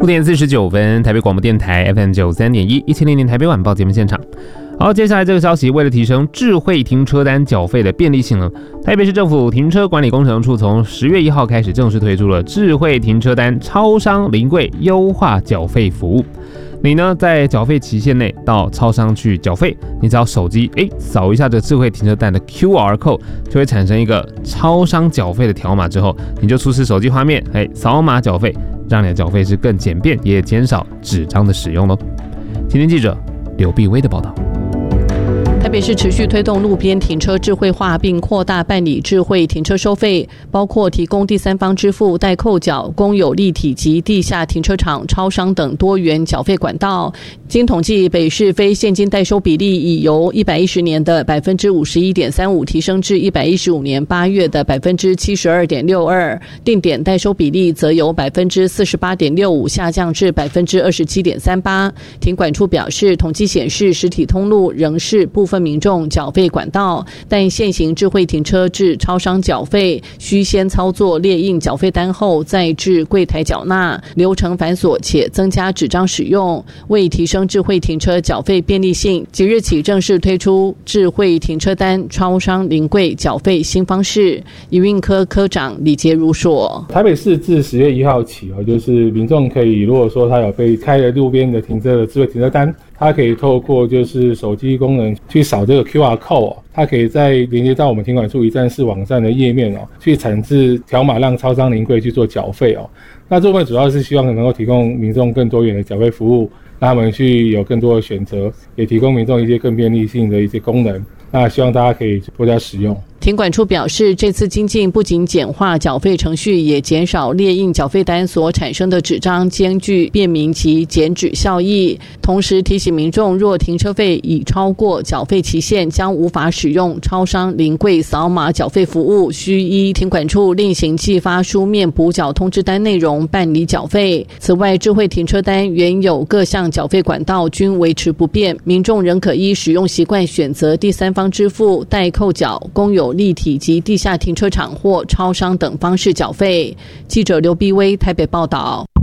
5点49分，台北广播电台 FM 93.1，1000年台北晚报节目现场。好，接下来这个消息，为了提升智慧停车单缴费的便利性呢，台北市政府停车管理工程处从10月1号开始正式推出了智慧停车单超商临柜优化缴费服务。你呢，在缴费期限内到超商去缴费，你只要手机扫一下这智慧停车单的 QR code， 就会产生一个超商缴费的条码，之后你就出示手机画面，扫码缴费，让你的缴费是更简便，也减少纸张的使用咯。今天记者刘碧威的报道。 台北市持续推动路边停车智慧化，并扩大办理智慧停车收费，包括提供第三方支付、代扣缴、公有立体及地下停车场、超商等多元缴费管道。经统计，北市非现金代收比例已由110年的 51.35% 提升至115年8月的 72.62%， 定点代收比例则由 48.65% 下降至 27.38%。停管处表示，统计显示实体通路仍是部分民众缴费管道，但现行智慧停车至超商缴费需先操作列印缴费单后再至柜台缴纳，流程繁琐且增加纸张使用。为提升智慧停车缴费便利性，即日起正式推出智慧停车单超商临柜缴费新方式。营运科科长李杰如说， 台北市自10月1号起，就是民众可以，如果说他有被开了路边的停车的智慧停车单，它可以透过就是手机功能去扫这个 QR code， 它可以再连接到我们停管处一站式网站的页面去产制条码，让超商临柜去做缴费那这部分主要是希望能够提供民众更多元的缴费服务，让他们去有更多的选择，也提供民众一些更便利性的一些功能。那希望大家可以多加使用。 停管处表示，这次精进不仅简化缴费程序，也减少列印缴费单所产生的纸张，兼具便民及减纸效益。同时提醒民众，若停车费已超过缴费期限，将无法使用超商临柜扫码缴费服务，需依停管处另行寄发书面补缴通知单内容办理缴费。此外，智慧停车单原有各项缴费管道均维持不变，民众仍可依使用习惯选择第三方支付、代扣缴、公有立体及地下停车场或超商等方式缴费。记者刘碧威台北报道。